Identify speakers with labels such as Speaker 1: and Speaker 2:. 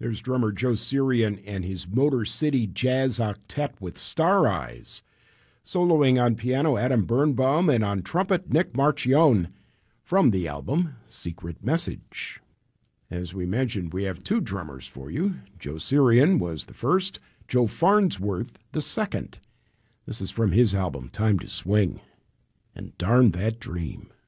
Speaker 1: There's drummer Joe Sirian and his Motor City Jazz Octet with Star Eyes. Soloing on piano, Adam Birnbaum, and on trumpet, Nick Marchione, from the album Secret Message. As we mentioned, we have two drummers for you. Joe Sirian was the first, Joe Farnsworth the second. This is from his album Time to Swing, and Darn That Dream.